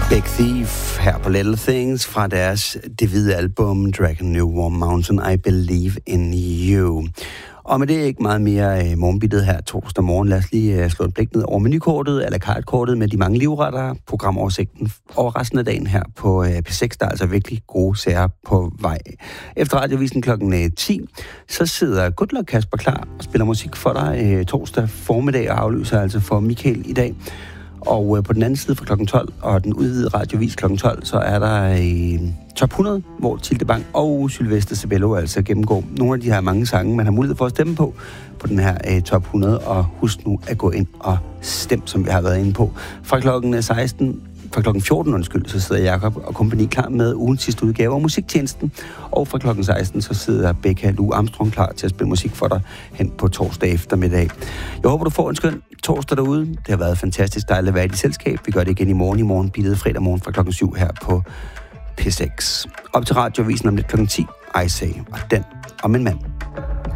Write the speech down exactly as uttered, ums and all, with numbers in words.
Big Thief her på Little Things fra deres det hvide album Dragon New Warm Mountain, I Believe in You. Og med det ikke meget mere øh, morgenbittet her torsdag morgen. Lad os lige øh, slå et blik ned over menukortet, eller kartkortet med de mange livretter, programoversigten over resten af dagen her på øh, P seks. Der er altså virkelig gode sager på vej. Efter radiovisen klokken øh, ti, så sidder Good Luck Kasper klar og spiller musik for dig øh, torsdag formiddag og aflyser altså for Michael i dag. Og øh, på den anden side fra klokken tolv, og den udvidede radiovis klokken tolv, så er der øh, top hundrede, hvor Tilde Bang og Sylvester Sabello altså gennemgår nogle af de her mange sange, man har mulighed for at stemme på, på den her øh, top hundrede. Og husk nu at gå ind og stemme, som vi har været inde på. Fra klokken seksten, fra klokken fjorten, undskyld, så sidder Jakob og kompagni klar med ugens sidste udgave af Musiktjenesten. Og fra klokken seksten, så sidder Becca Lou Armstrong klar til at spille musik for dig hen på torsdag eftermiddag. Jeg håber, du får en skøn torsdag derude. Det har været fantastisk dejligt at være i dit selskab. Vi gør det igen i morgen i morgen, billet fredag morgen fra klokken syv her på P seks. Op til radiovisen om lidt klokken ti, I Say, og den om en mand.